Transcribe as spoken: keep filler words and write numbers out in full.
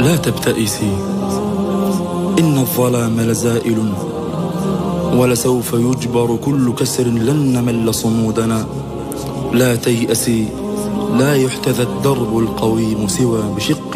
لا تبتئسي، إن الظلام لزائل، ولسوف يجبر كل كسر، لن نمل صمودنا. لا تيأسي، لا يحتذى الدرب القويم سوى بشق